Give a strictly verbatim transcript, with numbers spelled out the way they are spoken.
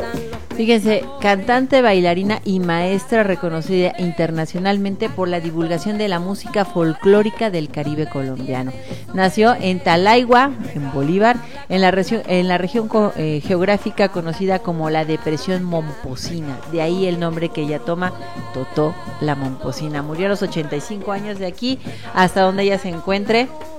Fíjense, cantante, bailarina y maestra reconocida internacionalmente por la divulgación de la música folclórica del Caribe colombiano. Nació en Talaigua, en Bolívar, en la, región, en la región eh, geográfica conocida como la Depresión Momposina. De ahí el nombre que ella toma, Totó la Momposina. Murió a los ochenta y cinco años de aquí, hasta donde ella se encuentre.